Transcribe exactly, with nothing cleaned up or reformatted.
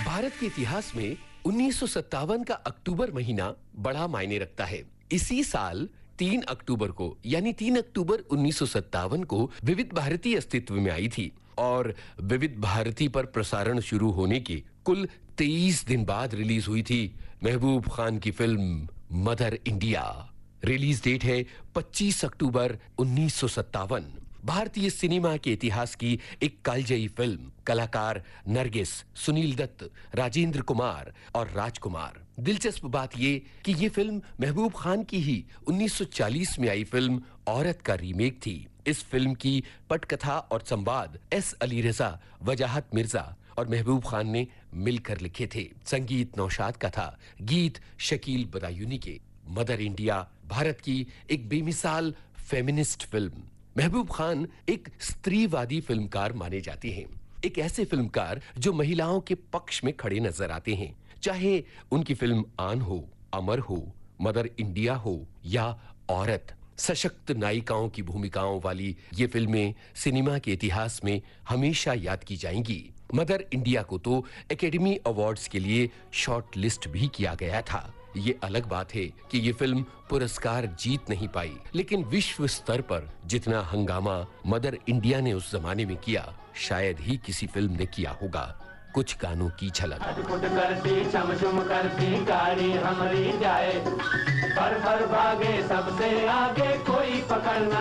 भारत के इतिहास में उन्नीस सौ सत्तावन का अक्टूबर महीना बड़ा मायने रखता है। इसी साल तीन अक्टूबर को यानी तीन अक्टूबर उन्नीस सौ सत्तावन को विविध भारती अस्तित्व में आई थी और विविध भारती पर प्रसारण शुरू होने के कुल तेईस दिन बाद रिलीज हुई थी महबूब खान की film mother India. Release date है पच्चीस अक्टूबर उन्नीस सौ सत्तावन। भारतीय सिनेमा के इतिहास की एक कालजयी फिल्म। कलाकार नरगिस, सुनील दत्त, राजेंद्र कुमार और राजकुमार। दिलचस्प बात ये कि ये फिल्म महबूब खान की ही उन्नीस सौ चालीस में आई फिल्म औरत का रीमेक थी। इस फिल्म की पटकथा और संवाद एस अली रजा, वजाहत मिर्जा और महबूब खान ने मिलकर लिखे थे। संगीत नौशाद का था, गीत शकील बदायूनी के। मदर इंडिया भारत की एक बेमिसाल फेमिनिस्ट फिल्म। महबूब खान एक स्त्रीवादी फिल्मकार माने जाते हैं, एक ऐसे फिल्मकार जो महिलाओं के पक्ष में खड़े नजर आते हैं। चाहे उनकी फिल्म आन हो, अमर हो, मदर इंडिया हो या औरत, सशक्त नायिकाओं की भूमिकाओं वाली ये फिल्में सिनेमा के इतिहास में हमेशा याद की जाएंगी। मदर इंडिया को तो एकेडमी अवार्ड्स के लिए शॉर्ट लिस्ट भी किया गया था। ये अलग बात है कि ये फिल्म पुरस्कार जीत नहीं पाई, लेकिन विश्व स्तर पर जितना हंगामा मदर इंडिया ने उस जमाने में किया, शायद ही किसी फिल्म ने किया होगा। कुछ गानों की झलक। करती चमचम करती गाड़ी हमारी जाए, पर पर भागे सबसे आगे कोई पकड़ना